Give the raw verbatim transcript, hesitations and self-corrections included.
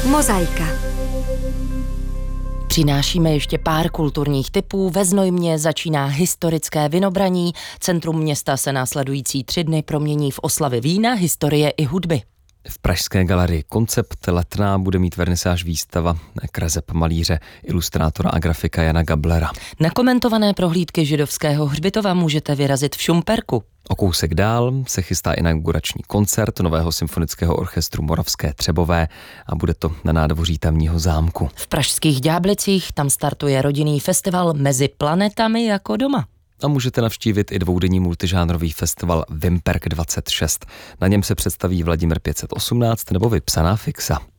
Mozaika. Přinášíme ještě pár kulturních tipů. Ve Znojmě začíná historické vinobraní. Centrum města se následující tři dny promění v oslavy vína, historie i hudby. V pražské galerii Koncept Letná bude mít vernisáž výstava kreseb malíře, ilustrátora a grafika Jana Gablera. Na komentované prohlídky židovského hřbitova můžete vyrazit v Šumperku. O kousek dál se chystá inaugurační koncert nového symfonického orchestru Moravské Třebové a bude to na nádvoří tamního zámku. V pražských Ďáblicích tam startuje rodinný festival Mezi planetami jako doma. A můžete navštívit i dvoudenní multižánrový festival Vimperk dvacet šest. Na něm se představí Vladimír pět set osmnáct nebo Vypsaná fixa.